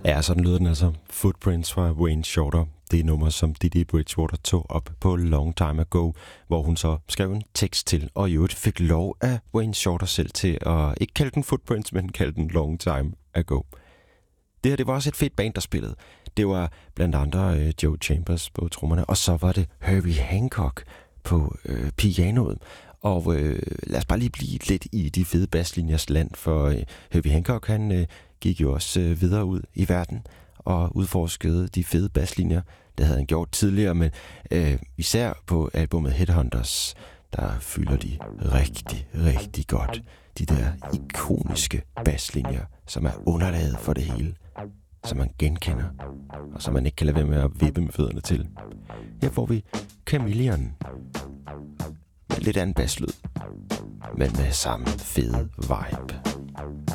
Ja, sådan lyder den altså. Footprints fra Wayne Shorter. Det er nummer, som Didi Bridgewater tog op på Long Time Ago, hvor hun så skrev en tekst til, og i øvrigt fik lov af Wayne Shorter selv til at ikke kalde den Footprints, men kalde den Long Time Ago. Det her, det var også et fedt band, der spillede. Det var blandt andre Joe Chambers på trommerne, og så var det Herbie Hancock på pianoet. Og lad os bare lige blive lidt i de fede basslinjers land, for Herbie Hancock, han gik jo også videre ud i verden og udforskede de fede basslinjer. Det havde han gjort tidligere, men især på albumet Headhunters, der fylder de rigtig, rigtig godt. De der ikoniske basslinjer, som er underlaget for det hele, som man genkender, og som man ikke kan lade være med at vippe med fødderne til. Her får vi Chameleon. Med lidt anden basslyd, men med samme fede vibe.